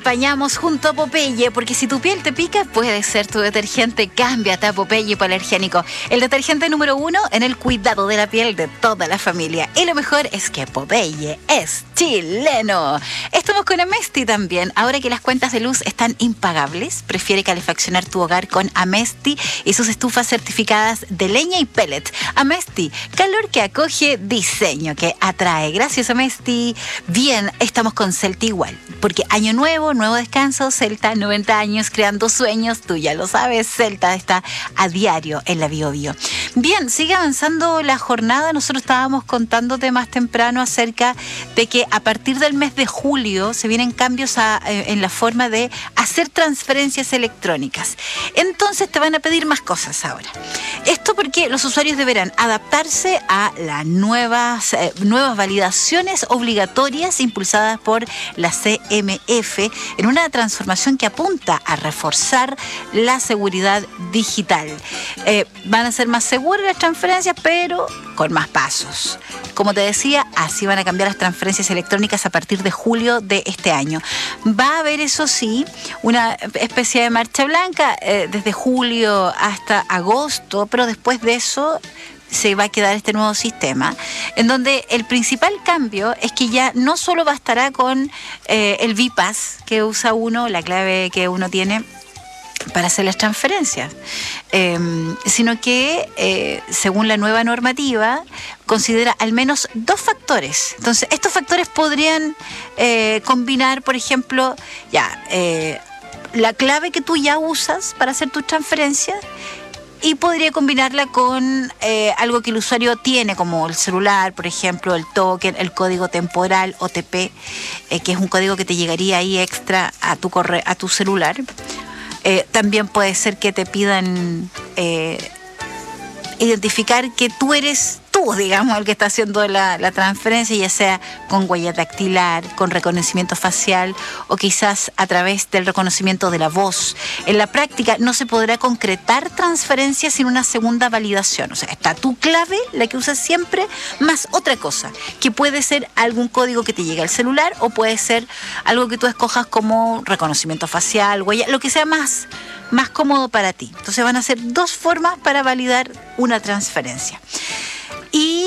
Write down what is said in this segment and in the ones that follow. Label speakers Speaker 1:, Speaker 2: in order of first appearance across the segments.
Speaker 1: Acompañamos junto a Popeye, porque si tu piel te pica, puede ser tu detergente. Cámbiate a Popeye hipoalergénico, el detergente número 1 en el cuidado de la piel de toda la familia. Y lo mejor es que Popeye es chileno. Estamos con Amesti también. Ahora que las cuentas de luz están impagables, prefiere calefaccionar tu hogar con Amesti y sus estufas certificadas de leña y pellet. Amesti, calor que acoge, diseño que atrae. Gracias, Amesti. Bien, estamos con Celta igual, porque año nuevo, nuevo descanso. Celta, 90 años creando sueños. Tú ya lo sabes, Celta está a diario en la Bio Bio. Bien, sigue avanzando la jornada. Nosotros estábamos contándote más temprano acerca de que a partir del mes de julio se vienen cambios en la forma de hacer transferencias electrónicas. Entonces te van a pedir más cosas ahora. Esto porque los usuarios deberán adaptarse a las nuevas validaciones obligatorias impulsadas por la CMF en una transformación que apunta a reforzar la seguridad digital. Van a ser más seguras las transferencias, pero con más pasos. Como te decía, así van a cambiar las transferencias electrónicas a partir de julio de este año. Va a haber, eso sí, una especie de marcha blanca desde julio hasta agosto, pero después de eso se va a quedar este nuevo sistema, en donde el principal cambio es que ya no solo bastará con el VPAS que usa uno, la clave que uno tiene para hacer las transferencias, sino que según la nueva normativa considera al menos 2 factores. Entonces, estos factores podrían combinar, por ejemplo, la clave que tú ya usas para hacer tus transferencias, y podría combinarla con algo que el usuario tiene, como el celular, por ejemplo, el token, el código temporal, OTP, que es un código que te llegaría ahí extra a tu celular. También puede ser que te pidan identificar que tú eres tú, digamos, el que está haciendo la transferencia, ya sea con huella dactilar, con reconocimiento facial o quizás a través del reconocimiento de la voz. En la práctica no se podrá concretar transferencias sin una segunda validación. O sea, está tu clave, la que usas siempre, más otra cosa, que puede ser algún código que te llegue al celular o puede ser algo que tú escojas como reconocimiento facial, huella, lo que sea más cómodo para ti. Entonces van a ser 2 formas para validar una transferencia. Y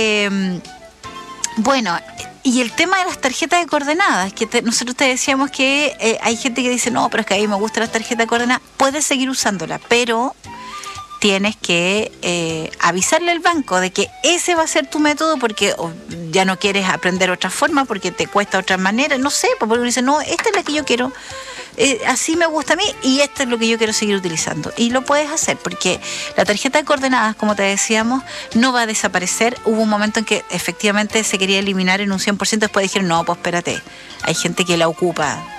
Speaker 1: y el tema de las tarjetas de coordenadas, que nosotros te decíamos que hay gente que dice, no, pero es que a mí me gustan las tarjetas de coordenadas. Puedes seguir usándola, pero tienes que avisarle al banco de que ese va a ser tu método, porque ya no quieres aprender otra forma, porque te cuesta otra manera, no sé, porque uno dice, no, esta es la que yo quiero, así me gusta a mí y esto es lo que yo quiero seguir utilizando. Y lo puedes hacer, porque la tarjeta de coordenadas, como te decíamos, no va a desaparecer. Hubo un momento en que efectivamente se quería eliminar en un 100%, después dijeron, no, pues espérate, hay gente que la ocupa